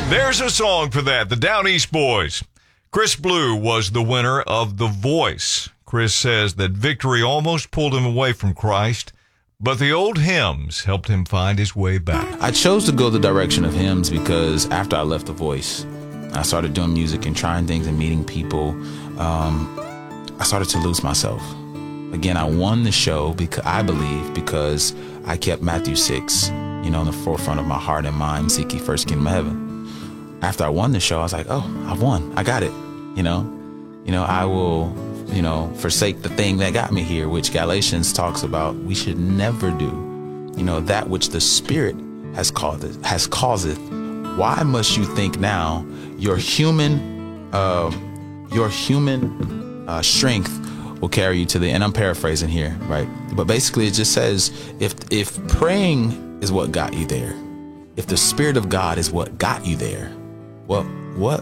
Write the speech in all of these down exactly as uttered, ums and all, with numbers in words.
There's a song for that, the Down East Boys. Chris Blue was the winner of The Voice. Chris says that victory almost pulled him away from Christ, but the old hymns helped him find his way back. I chose to go the direction of hymns because after I left The Voice, I started doing music and trying things and meeting people. Um, I started to lose myself. Again, I won the show because I believe because I kept Matthew six, you know, in the forefront of my heart and mind, seek ye first kingdom of heaven. After I won the show, I was like, oh, I've won. I got it. You know, you know, I will, you know, forsake the thing that got me here, which Galatians talks about. We should never do, you know, that which the Spirit has caused, has causeth. Why must you think now your human, uh, your human uh, strength will carry you to the end? I'm paraphrasing here, right? But basically, it just says if if praying is what got you there, if the Spirit of God is what got you there, well, what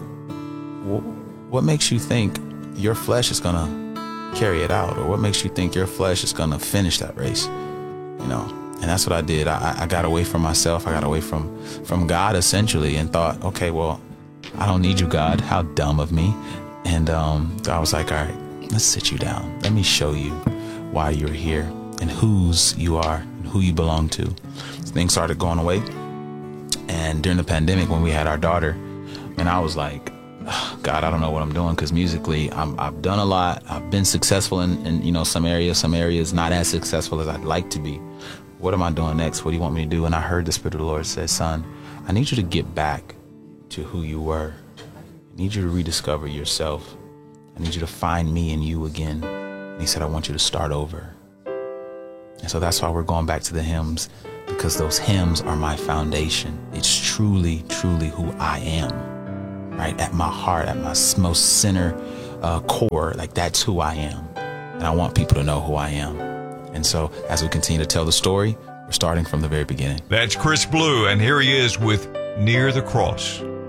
what makes you think your flesh is gonna carry it out, or what makes you think your flesh is gonna finish that race? You know, and that's what I did. I, I got away from myself. I got away from from God essentially, and thought, okay, well, I don't need you, God. How dumb of me. And um, I was like, all right, let's sit you down. Let me show you why you're here and whose you are and who you belong to. Things started going away. And during the pandemic, when we had our daughter, and I was like, oh, God, I don't know what I'm doing, because musically I'm, I've done a lot. I've been successful in, in, you know, some areas, some areas not as successful as I'd like to be. What am I doing next? What do you want me to do? And I heard the Spirit of the Lord say, son, I need you to get back to who you were. I need you to rediscover yourself. I need you to find me and you again. And he said, I want you to start over. And so that's why we're going back to the hymns, because those hymns are my foundation. It's truly, truly who I am, right? At my heart, at my most center uh, core, like that's who I am. And I want people to know who I am. And so as we continue to tell the story, we're starting from the very beginning. That's Chris Blue, and here he is with Near the Cross.